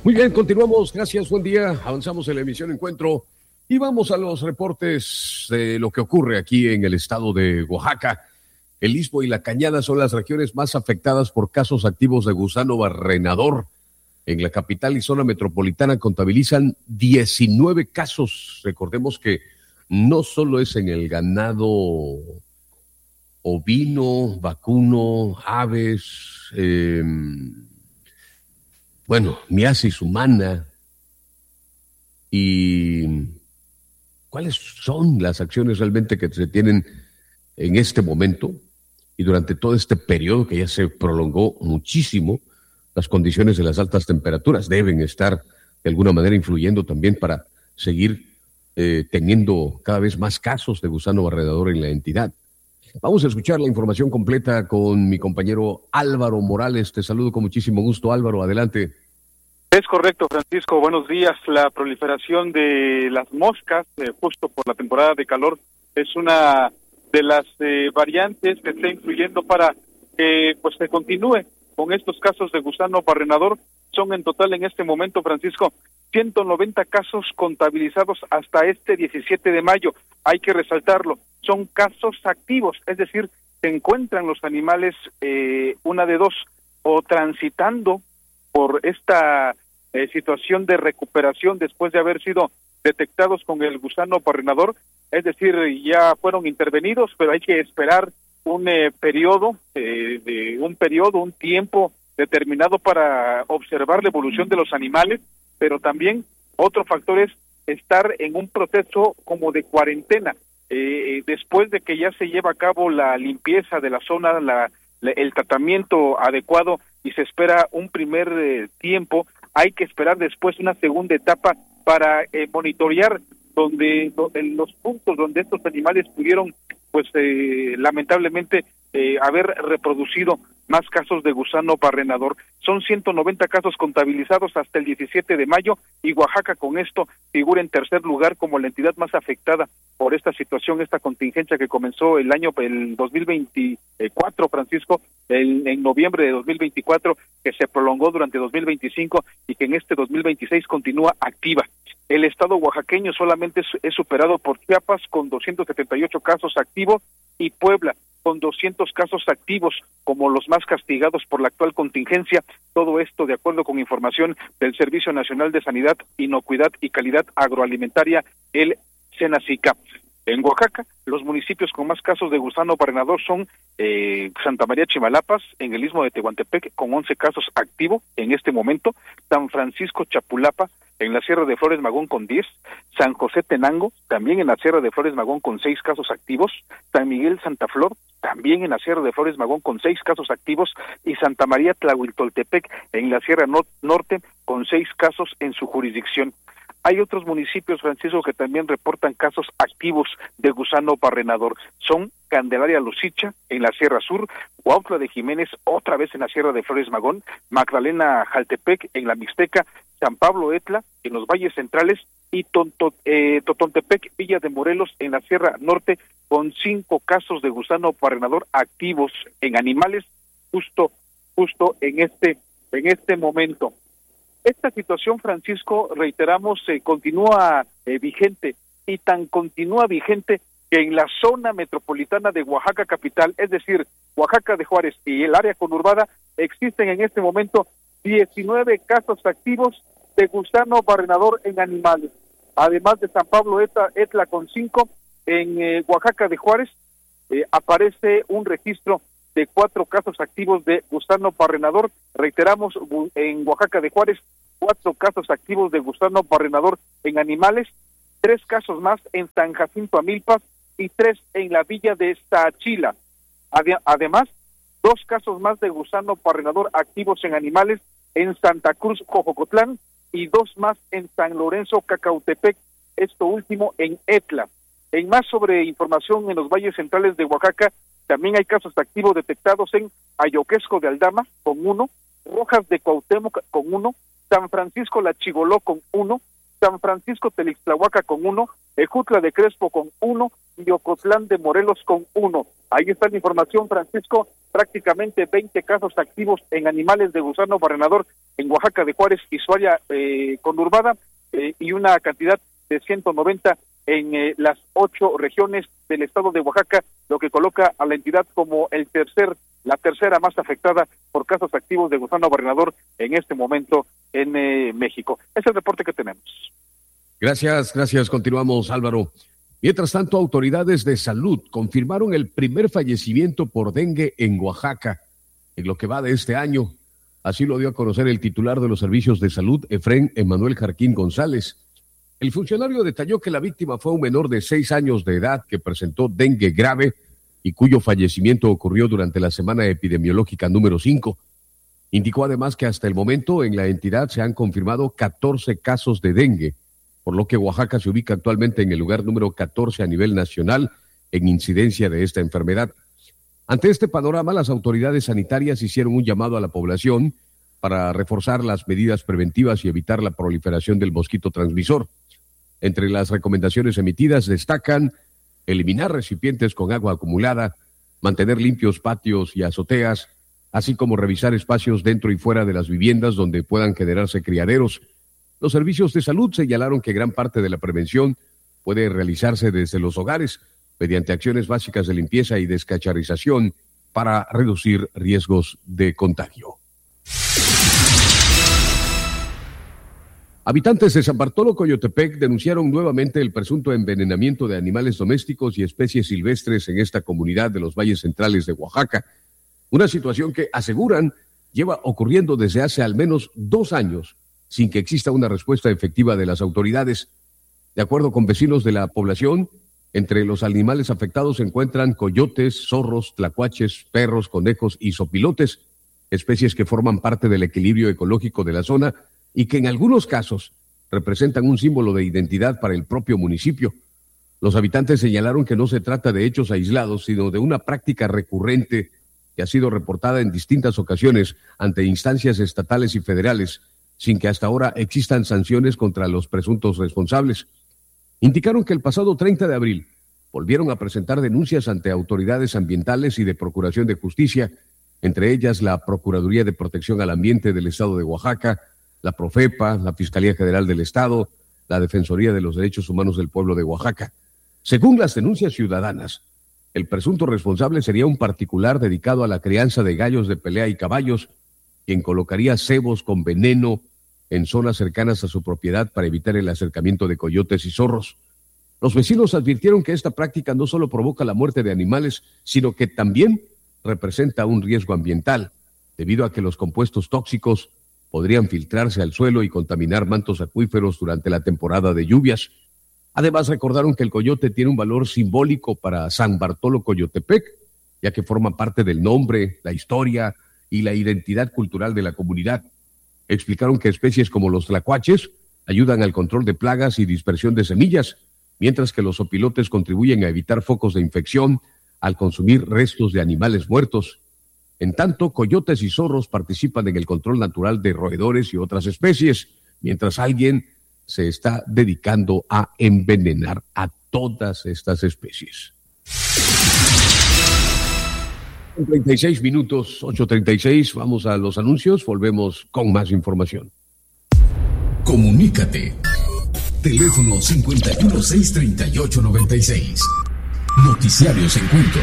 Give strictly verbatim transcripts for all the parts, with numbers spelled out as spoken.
Muy bien, continuamos. Gracias, buen día. Avanzamos en la emisión Encuentro y vamos a los reportes de lo que ocurre aquí en el estado de Oaxaca. El Istmo y la Cañada son las regiones más afectadas por casos activos de gusano barrenador. En la capital y zona metropolitana contabilizan diecinueve casos. Recordemos que no solo es en el ganado ovino, vacuno, aves, eh, bueno, miasis humana. ¿Y cuáles son las acciones realmente que se tienen en este momento y durante todo este periodo que ya se prolongó muchísimo? Las condiciones de las altas temperaturas deben estar de alguna manera influyendo también para seguir eh, teniendo cada vez más casos de gusano barredador en la entidad. Vamos a escuchar la información completa con mi compañero Álvaro Morales. Te saludo con muchísimo gusto, Álvaro, adelante. Es correcto, Francisco, buenos días. La proliferación de las moscas, eh, justo por la temporada de calor, es una de las eh, variantes que está influyendo para que pues se continúe con estos casos de gusano barrenador. Son en total en este momento, Francisco, ciento noventa casos contabilizados hasta este diecisiete de mayo. Hay que resaltarlo, son casos activos, es decir, se encuentran los animales, eh, una de dos, o transitando por esta eh, situación de recuperación después de haber sido detectados con el gusano barrenador, es decir, ya fueron intervenidos, pero hay que esperar un eh, periodo, eh, de un periodo, un tiempo determinado para observar la evolución de los animales, pero también otro factor es estar en un proceso como de cuarentena, eh, después de que ya se lleva a cabo la limpieza de la zona, la, la el tratamiento adecuado y se espera un primer eh, tiempo, hay que esperar después una segunda etapa para eh, monitorear donde, donde en los puntos donde estos animales pudieron pues eh, lamentablemente eh, haber reproducido más casos de gusano barrenador. Son ciento noventa casos contabilizados hasta el diecisiete de mayo y Oaxaca con esto figura en tercer lugar como la entidad más afectada por esta situación, esta contingencia que comenzó el año, el dos mil veinticuatro, Francisco, el, en noviembre de dos mil veinticuatro, que se prolongó durante dos mil veinticinco y que en este dos mil veintiséis continúa activa. El estado oaxaqueño solamente es, es superado por Chiapas con doscientos setenta y ocho casos activos y Puebla con doscientos casos activos como los más castigados por la actual contingencia. Todo esto de acuerdo con información del Servicio Nacional de Sanidad, Inocuidad y Calidad Agroalimentaria, el SENACICA. En Oaxaca, los municipios con más casos de gusano barrenador son eh, Santa María Chimalapas, en el Istmo de Tehuantepec, con once casos activos en este momento, San Francisco Chapulapa, en la Sierra de Flores Magón con diez, San José Tenango, también en la Sierra de Flores Magón con seis casos activos, San Miguel Santa Flor, también en la Sierra de Flores Magón con seis casos activos, y Santa María Tlahuiltoltepec, en la Sierra no- Norte, con seis casos en su jurisdicción. Hay otros municipios, Francisco, que también reportan casos activos de gusano barrenador. Son Candelaria Lucicha, en la Sierra Sur, Cuautla de Jiménez, otra vez en la Sierra de Flores Magón, Magdalena Jaltepec, en la Mixteca, San Pablo Etla, en los valles centrales, y Tonto, eh, Totontepec, Villa de Morelos, en la Sierra Norte, con cinco casos de gusano barrenador activos en animales, justo, justo en este, en este momento. Esta situación, Francisco, reiteramos, eh, continúa eh, vigente, y tan continúa vigente que en la zona metropolitana de Oaxaca capital, es decir, Oaxaca de Juárez y el área conurbada, existen en este momento diecinueve casos activos de gusano barrenador en animales. Además de San Pablo Etla, Etla con cinco, en eh, Oaxaca de Juárez eh, aparece un registro de cuatro casos activos de gusano barrenador. Reiteramos, en Oaxaca de Juárez, cuatro casos activos de gusano barrenador en animales, tres casos más en San Jacinto Amilpas y tres en la villa de Saachila. Ade- además, dos casos más de gusano barrenador activos en animales en Santa Cruz, Jojocotlán, y dos más en San Lorenzo, Cacautepec, esto último en Etla. En más sobre información en los valles centrales de Oaxaca, también hay casos activos detectados en Ayoquesco de Aldama, con uno, Rojas de Cuauhtémoc, con uno, San Francisco La Chigoló, con uno, San Francisco Telixtlahuaca, con uno, Ejutla de Crespo, con uno, y Ocotlán de Morelos, con uno. Ahí está la información, Francisco, prácticamente veinte casos activos en animales de gusano barrenador en Oaxaca de Juárez y su área eh, conurbada, eh, y una cantidad de ciento noventa en eh, las ocho regiones del estado de Oaxaca, lo que coloca a la entidad como el tercer, la tercera más afectada por casos activos de gusano barrenador en este momento en eh, México. Es el reporte que tenemos. Gracias, gracias. Continuamos, Álvaro. Mientras tanto, autoridades de salud confirmaron el primer fallecimiento por dengue en Oaxaca en lo que va de este año. Así lo dio a conocer el titular de los servicios de salud, Efrén Emanuel Jarquín González. El funcionario detalló que la víctima fue un menor de seis años de edad que presentó dengue grave y cuyo fallecimiento ocurrió durante la semana epidemiológica número cinco. Indicó además que hasta el momento en la entidad se han confirmado catorce casos de dengue, por lo que Oaxaca se ubica actualmente en el lugar número catorce a nivel nacional en incidencia de esta enfermedad. Ante este panorama, las autoridades sanitarias hicieron un llamado a la población para reforzar las medidas preventivas y evitar la proliferación del mosquito transmisor. Entre las recomendaciones emitidas destacan eliminar recipientes con agua acumulada, mantener limpios patios y azoteas, así como revisar espacios dentro y fuera de las viviendas donde puedan generarse criaderos. Los servicios de salud señalaron que gran parte de la prevención puede realizarse desde los hogares mediante acciones básicas de limpieza y descacharización para reducir riesgos de contagio. Habitantes de San Bartolo, Coyotepec, denunciaron nuevamente el presunto envenenamiento de animales domésticos y especies silvestres en esta comunidad de los valles centrales de Oaxaca. Una situación que, aseguran, lleva ocurriendo desde hace al menos dos años, sin que exista una respuesta efectiva de las autoridades. De acuerdo con vecinos de la población, entre los animales afectados se encuentran coyotes, zorros, tlacuaches, perros, conejos y zopilotes, especies que forman parte del equilibrio ecológico de la zona y que en algunos casos representan un símbolo de identidad para el propio municipio. Los habitantes señalaron que no se trata de hechos aislados, sino de una práctica recurrente que ha sido reportada en distintas ocasiones ante instancias estatales y federales, sin que hasta ahora existan sanciones contra los presuntos responsables. Indicaron que el pasado treinta de abril volvieron a presentar denuncias ante autoridades ambientales y de Procuración de Justicia, entre ellas la Procuraduría de Protección al Ambiente del Estado de Oaxaca, la Profepa, la Fiscalía General del Estado, la Defensoría de los Derechos Humanos del Pueblo de Oaxaca. Según las denuncias ciudadanas, el presunto responsable sería un particular dedicado a la crianza de gallos de pelea y caballos, quien colocaría cebos con veneno en zonas cercanas a su propiedad para evitar el acercamiento de coyotes y zorros. Los vecinos advirtieron que esta práctica no solo provoca la muerte de animales, sino que también representa un riesgo ambiental, debido a que los compuestos tóxicos podrían filtrarse al suelo y contaminar mantos acuíferos durante la temporada de lluvias. Además, recordaron que el coyote tiene un valor simbólico para San Bartolo Coyotepec, ya que forma parte del nombre, la historia y la identidad cultural de la comunidad. Explicaron que especies como los tlacuaches ayudan al control de plagas y dispersión de semillas, mientras que los zopilotes contribuyen a evitar focos de infección al consumir restos de animales muertos. En tanto, coyotes y zorros participan en el control natural de roedores y otras especies, mientras alguien se está dedicando a envenenar a todas estas especies. treinta y seis minutos, ocho treinta y seis, vamos a los anuncios, volvemos con más información. Comunícate. Teléfono cincuenta y uno, seiscientos treinta y ocho, noventa y seis. Noticiarios Encuentro.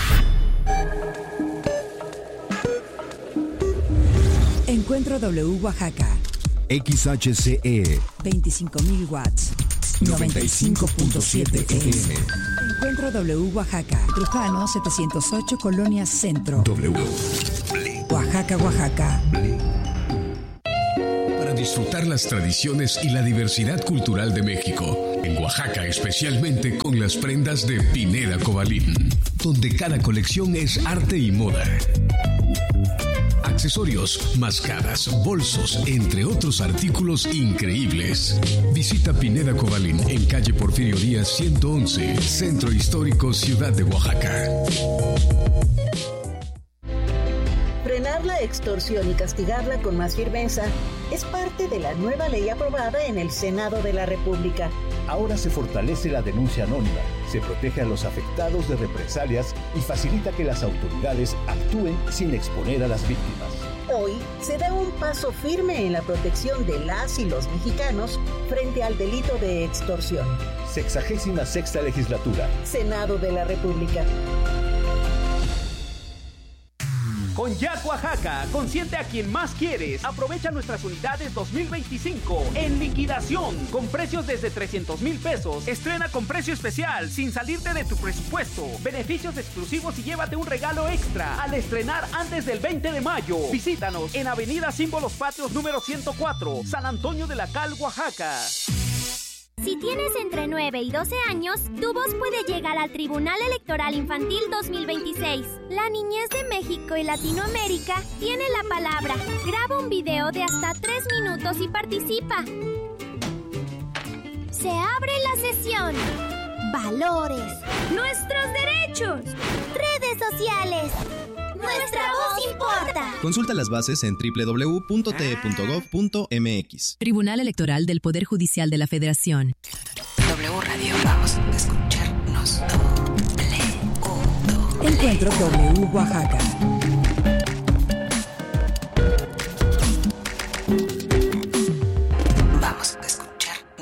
Encuentro W Oaxaca. X H C E. veinticinco mil watts. noventa y cinco punto siete F M. Encuentro W Oaxaca. Trujano setecientos ocho, Colonia Centro. W. Oaxaca, Oaxaca. Para disfrutar las tradiciones y la diversidad cultural de México, en Oaxaca especialmente con las prendas de Pineda Cobalín, donde cada colección es arte y moda. Accesorios, mascaras, bolsos, entre otros artículos increíbles. Visita Pineda Cobalín en calle Porfirio Díaz ciento once, Centro Histórico, Ciudad de Oaxaca. Frenar la la extorsión y castigarla con más firmeza es parte de la nueva ley aprobada en el Senado de la República. Ahora se fortalece la denuncia anónima, se protege a los afectados de represalias y facilita que las autoridades actúen sin exponer a las víctimas. Hoy se da un paso firme en la protección de las y los mexicanos frente al delito de extorsión. Sexagésima sexta legislatura. Senado de la República. Con Jack Oaxaca, consiente a quien más quieres. Aprovecha nuestras unidades dos mil veinticinco en liquidación con precios desde trescientos mil pesos. Estrena con precio especial sin salirte de tu presupuesto. Beneficios exclusivos y llévate un regalo extra al estrenar antes del veinte de mayo. Visítanos en Avenida Símbolos Patrios número ciento cuatro, San Antonio de la Cal, Oaxaca. Si tienes entre nueve y doce años, tu voz puede llegar al Tribunal Electoral Infantil dos mil veintiséis. La niñez de México y Latinoamérica tiene la palabra. Graba un video de hasta tres minutos y participa. Se abre la sesión. Valores. Nuestros derechos. Redes sociales. Nuestra voz importa. Consulta las bases en doble u doble u doble u punto t e punto gov punto m x. Tribunal Electoral del Poder Judicial de la Federación. W Radio, vamos a escucharnos. Encuentro W Oaxaca.